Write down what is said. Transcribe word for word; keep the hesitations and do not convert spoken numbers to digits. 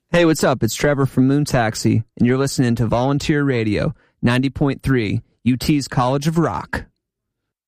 Hey, what's up? It's Trevor from Moon Taxi, and you're listening to Volunteer Radio, ninety point three, U T's College of Rock.